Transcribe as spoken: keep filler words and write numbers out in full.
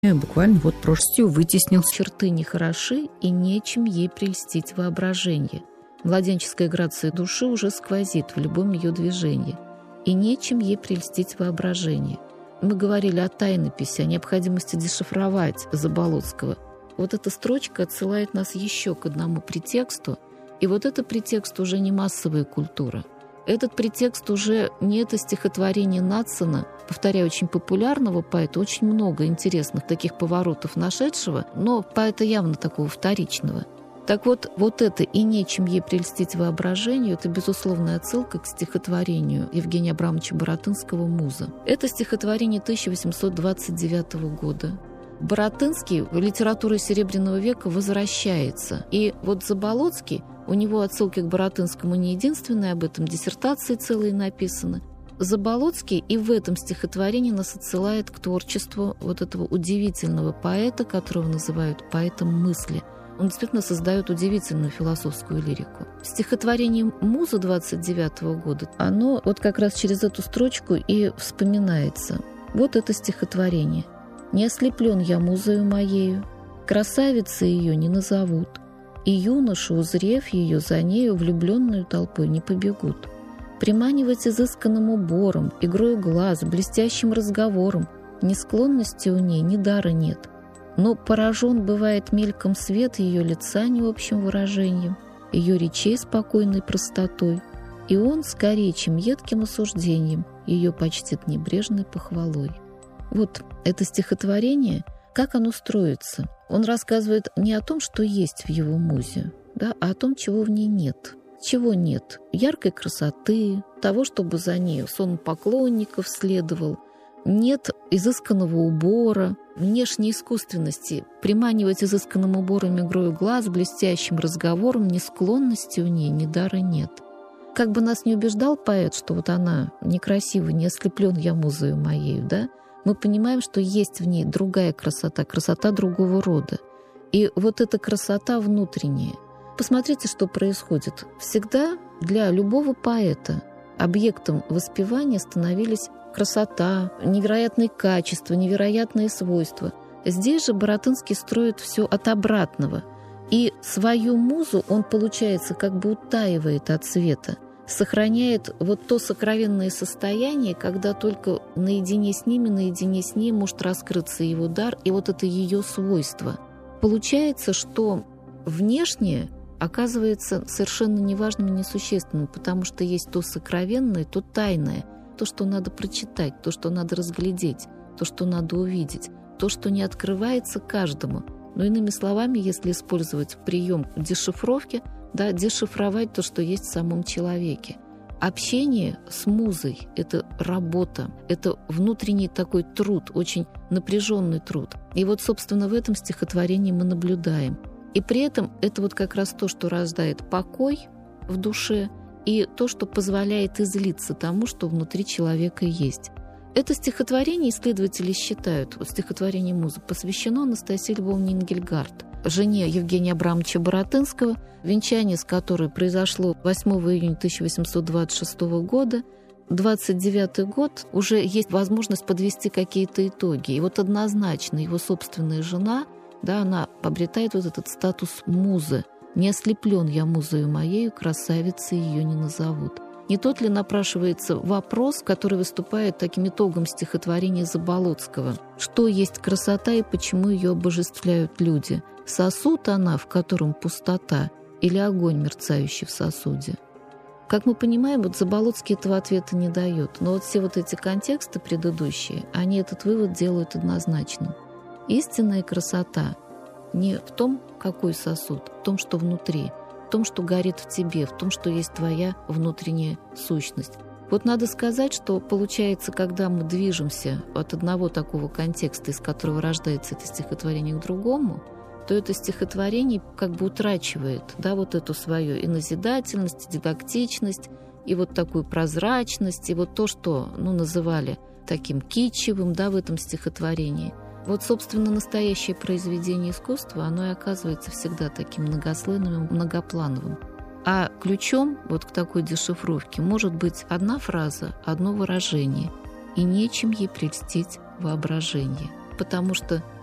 Буквально вот прошлостью вытеснил. Черты нехороши, и нечем ей прельстить воображение. Младенческая грация души уже сквозит в любом ее движении, и нечем ей прельстить воображение. Мы говорили о тайнописи, о необходимости дешифровать Заболоцкого. Вот эта строчка отсылает нас еще к одному претексту, и вот этот претекст уже не массовая культура. Этот претекст уже не это стихотворение Надсона, повторяю, очень популярного поэта, очень много интересных таких поворотов нашедшего, но поэта явно такого вторичного. Так вот, вот это «и нечем ей прельстить воображению» — это безусловная отсылка к стихотворению Евгения Абрамовича Баратынского «Муза». Это стихотворение тысяча восемьсот двадцать девятого года. Баратынский в литературе Серебряного века возвращается. И вот Заболоцкий, у него отсылки к Баратынскому не единственные, об этом диссертации целые написаны. Заболоцкий и в этом стихотворении нас отсылает к творчеству вот этого удивительного поэта, которого называют поэтом мысли. Он действительно создает удивительную философскую лирику. Стихотворение «Муза» двадцать девятого года, оно вот как раз через эту строчку и вспоминается. Вот это стихотворение. «Не ослеплен я музою моею, красавицы ее не назовут, и юноши, узрев ее, за нею влюбленную толпой не побегут. Приманивать изысканным убором, игрою глаз, блестящим разговором, ни склонности у ней, ни дара нет. Но поражен бывает мельком свет ее лица необщим выражением, ее речей спокойной простотой, и он, скорее, чем едким осуждением, ее почтит небрежной похвалой». Вот это стихотворение, как оно строится. Он рассказывает не о том, что есть в его музе, да, а о том, чего в ней нет. Чего нет? Яркой красоты, того, чтобы за нею сон поклонников следовал. Нет изысканного убора, внешней искусственности. Приманивать изысканным убором игрою глаз, блестящим разговором, ни склонности у ней, ни дара нет. Как бы нас не убеждал поэт, что вот она некрасива, не ослеплен я музою моею, да, мы понимаем, что есть в ней другая красота, красота другого рода. И вот эта красота внутренняя. Посмотрите, что происходит. Всегда для любого поэта объектом воспевания становились красота, невероятные качества, невероятные свойства. Здесь же Баратынский строит все от обратного. И свою музу он, получается, как бы утаивает от света, сохраняет вот то сокровенное состояние, когда только наедине с ними, наедине с ней может раскрыться его дар, и вот это ее свойство. Получается, что внешнее оказывается совершенно неважным и несущественным, потому что есть то сокровенное, то тайное, то, что надо прочитать, то, что надо разглядеть, то, что надо увидеть, то, что не открывается каждому. Но иными словами, если использовать прием дешифровки, да, дешифровать то, что есть в самом человеке. Общение с музой – это работа, это внутренний такой труд, очень напряженный труд. И вот, собственно, в этом стихотворении мы наблюдаем. И при этом это вот как раз то, что рождает покой в душе, и то, что позволяет излиться тому, что внутри человека есть. Это стихотворение исследователи считают, вот стихотворение «Муза», посвящено Анастасии Львовне Энгельгард, жене Евгения Абрамовича Баратынского, венчание с которой произошло восьмого июня тысяча восемьсот двадцать шестого года. двадцать девятый год уже есть возможность подвести какие-то итоги. И вот однозначно его собственная жена, да, она обретает вот этот статус музы. «Не ослеплен я музою моею, красавицы ее не назовут». Не тот ли напрашивается вопрос, который выступает таким итогом стихотворения Заболоцкого? Что есть красота и почему ее обожествляют люди? Сосуд она, в котором пустота, или огонь, мерцающий в сосуде? Как мы понимаем, вот Заболоцкий этого ответа не дает. Но вот все вот эти контексты предыдущие, они этот вывод делают однозначным. Истинная красота не в том, какой сосуд, в том, что внутри, в том, что горит в тебе, в том, что есть твоя внутренняя сущность. Вот надо сказать, что получается, когда мы движемся от одного такого контекста, из которого рождается это стихотворение, к другому, то это стихотворение как бы утрачивает, да, вот эту свою и назидательность, и дидактичность, и вот такую прозрачность, и вот то, что, ну, называли таким китчевым, да, в этом стихотворении. Вот, собственно, настоящее произведение искусства, оно и оказывается всегда таким многослойным и многоплановым. А ключом вот к такой дешифровке может быть одна фраза, одно выражение, и нечем ей прельстить воображение. Потому что